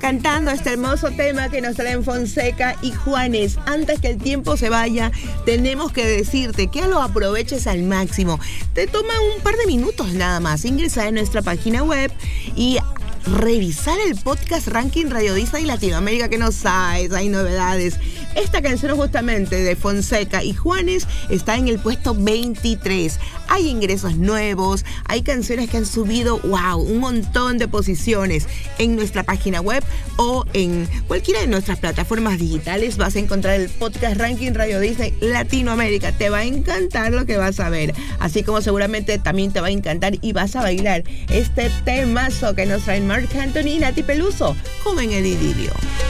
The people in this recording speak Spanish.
cantando este hermoso tema que nos traen Fonseca y Juanes. Antes que el tiempo se vaya, tenemos que decirte que lo aproveches al máximo. Te toma un par de minutos nada más. Ingresar en nuestra página web y revisar el podcast Ranking Radio Disney Latinoamérica, que no sabes, hay novedades. Esta canción justamente de Fonseca y Juanes está en el puesto 23. Hay ingresos nuevos, hay canciones que han subido, un montón de posiciones. En nuestra página web o en cualquiera de nuestras plataformas digitales vas a encontrar el podcast Ranking Radio Disney Latinoamérica. Te va a encantar lo que vas a ver, así como seguramente también te va a encantar y vas a bailar este temazo que nos traen Marc Anthony y Nati Peluso, como en el idilio.